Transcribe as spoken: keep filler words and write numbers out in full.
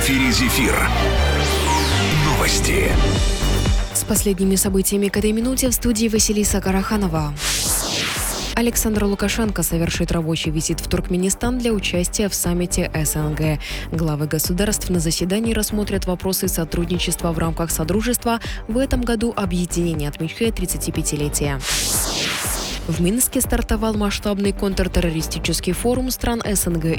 эфире «Зефир». Новости. С последними событиями к этой минуте в студии Василиса Караханова. Александр Лукашенко совершит рабочий визит в Туркменистан для участия в саммите СНГ. Главы государств на заседании рассмотрят вопросы сотрудничества в рамках Содружества. В этом году объединение отмечает тридцатипятилетие. В Минске стартовал масштабный контртеррористический форум стран СНГ